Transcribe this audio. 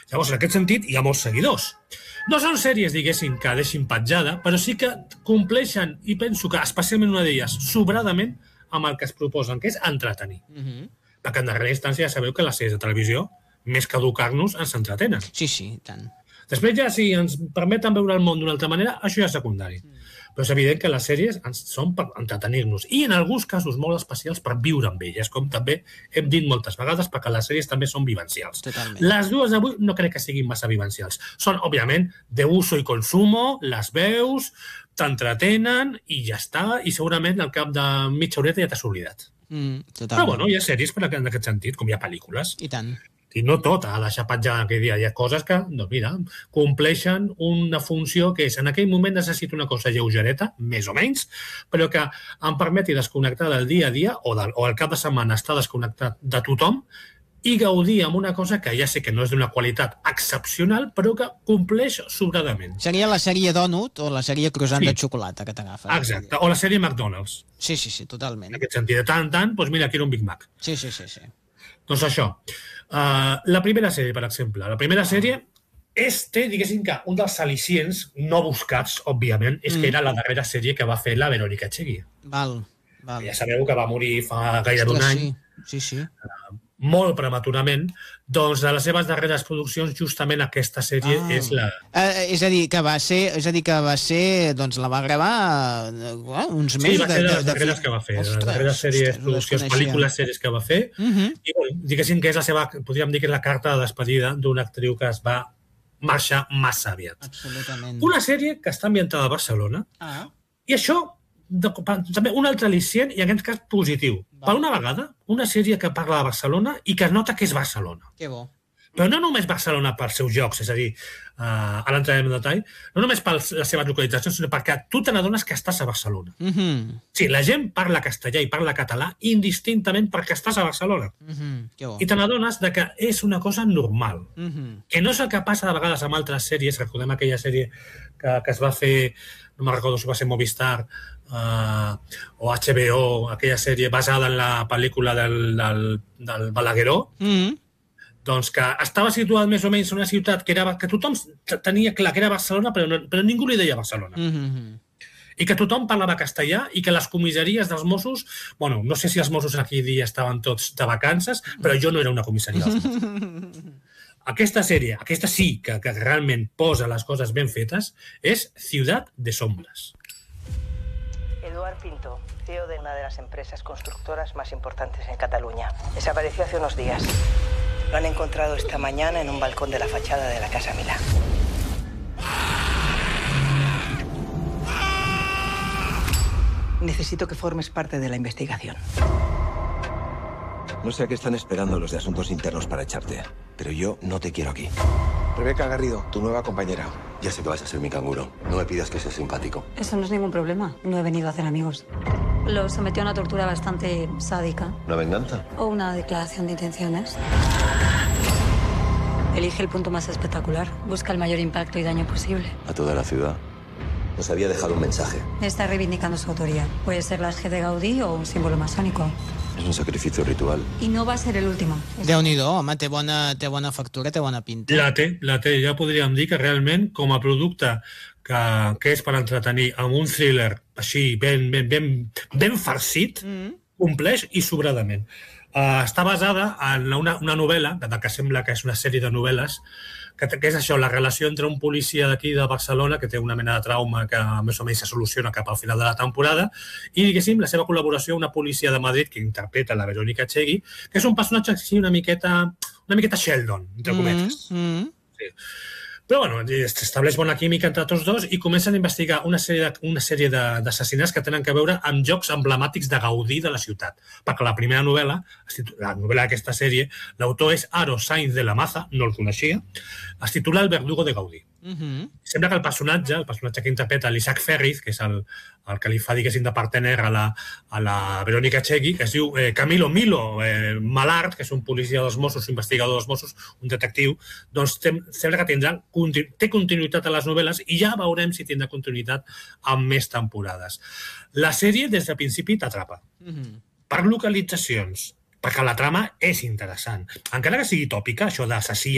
Llavors, en aquest sentit, hi ha molts seguidors. No són sèries, diguéssim, que deixin petjada, però sí que compleixen, i penso que especialment una d'elles, sobradament, amb el que es proposen, que és entretenir. Perquè en darrera instància ja sabeu que les sèries de televisió, més que educar-nos, ens entretenen. Sí, tant. Després ja, si ens permeten veure el món d'una altra manera, això ja és secundari. Però és evident que les sèries són per entretenir-nos i en alguns casos molt especials per viure amb elles, com també hem dit moltes vegades, perquè les sèries també són vivencials. Totalment. Les dues d'avui no crec que siguin massa vivencials. Són, òbviament, de uso i consumo, les veus, t'entretenen i ja està, i segurament al cap de mitja horeta ja t'has oblidat. Però bueno, hi ha sèries en aquest sentit, com hi ha pel·lícules. I tant. I no tot ha de deixar petjada aquell dia. Hi ha coses que, doncs mira, compleixen una funció que és, en aquell moment necessito una cosa lleugereta, més o menys, però que em permeti desconnectar del dia a dia o al cap de setmana estar desconnectat de tothom i gaudir amb una cosa que ja sé que no és d'una qualitat excepcional, però que compleix sobradament. Seria la sèrie Donut o la sèrie croissant de xocolata que t'agafa. Exacte, o la sèrie McDonald's. Sí, totalment. En aquest sentit, de tant en tant, doncs mira, quiero un Big Mac. Sí. Doncs això. La primera sèrie, per exemple. La primera sèrie té, diguéssim que, un dels al·licients no buscats, òbviament, és que era la darrera sèrie que va fer la Verónica Echegui. Val. Ja sabeu que va morir fa gairebé un any. Sí. Molt prematurament. Doncs de les seves darreres produccions, justament aquesta sèrie és la... És a dir, que va ser, doncs la va gravar uns mesos... Sí, va ser de les darreres que va fer. Les darreres sèries, produccions, pel·lícules, sèries que va fer. I diguéssim que és la seva, podríem dir que és la carta de despedida d'una actriu que es va marxar massa aviat. Absolutament. Una sèrie que està ambientada a Barcelona i això també un altre al·licient i en aquest cas positiu. Per una vegada, una sèrie que parla de Barcelona i que es nota que és Barcelona. Que bo. Però no només Barcelona pels seus llocs, és a dir, ara entrarem en detall, no només per les seves localitzacions, sinó perquè tu te n'adones que estàs a Barcelona. Sí, la gent parla castellà i parla català indistintament perquè estàs a Barcelona. Que bo. I te n'adones que és una cosa normal. Que no és el que passa de vegades amb altres sèries. Recordem aquella sèrie que es va fer, no me'n recordo si va ser Movistar o HBO, aquella sèrie basada en la pel·lícula del Balagueró, doncs que estava situat més o menys en una ciutat que tothom tenia clar que era Barcelona, però ningú li deia Barcelona. I que tothom parlava castellà i que les comissaries dels Mossos, bueno, no sé si els Mossos aquell dia estaven tots de vacances, però jo no era una comissaria dels Mossos. Aquesta sèrie, aquesta sí que realment posa les coses ben fetes, és Ciutat de Sombras. Eduard Pinto, CEO de una de las empresas constructoras más importantes en Cataluña. Desapareció hace unos días. Lo han encontrado esta mañana en un balcón de la fachada de la Casa Milà. Necesito que formes parte de la investigación. No sé a qué están esperando los de Asuntos Internos para echarte, pero yo no te quiero aquí. Rebeca Garrido, tu nueva compañera. Ya sé que vas a ser mi canguro. No me pidas que seas simpático. Eso no es ningún problema. No he venido a hacer amigos. Lo sometió a una tortura bastante sádica. ¿Una venganza? O una declaración de intenciones. Elige el punto más espectacular. Busca el mayor impacto y daño posible. A toda la ciudad. Nos había dejado un mensaje. Está reivindicando su autoría. Puede ser la G de Gaudí o un símbolo masónico. Es un sacrificio ritual. I no va ser l'últim. Déu-n'hi-do, home, té bona factura, té bona pinta. La té. Ja podríem dir que realment, com a producte que és per entretenir amb un thriller així ben farcit, compleix i sobradament. Està basada en una novel·la, que sembla que és una sèrie de novel·les, que és això, la relació entre un policia d'aquí de Barcelona, que té una mena de trauma que més o menys se soluciona cap al final de la temporada, i, diguéssim, la seva col·laboració amb una policia de Madrid que interpreta la Verónica Echegui, que és un personatge així una miqueta Sheldon, entre cometes. Sí. Però, bueno, s'estableix bona química entre tots dos i comencen a investigar una sèrie d'assassinats que tenen a veure amb jocs emblemàtics de Gaudí de la ciutat. Perquè la primera novel·la, la novel·la d'aquesta sèrie, l'autor és Aro Sainz de la Maza, no el coneixia, es titula El verdugo de Gaudí. Sembla que el personatge que interpreta l'Isaac Ferriz, que és el que li fa, diguéssim, de partener a la Verónica Echegui, que es diu Camilo Milo Malart, que és un policia dels Mossos, un investigador dels Mossos, un detectiu, doncs sembla que té continuïtat a les novel·les i ja veurem si tindrà continuïtat amb més temporades. La sèrie, des del principi, t'atrapa. Per localitzacions, perquè la trama és interessant. Encara que sigui tòpica, això d'assassí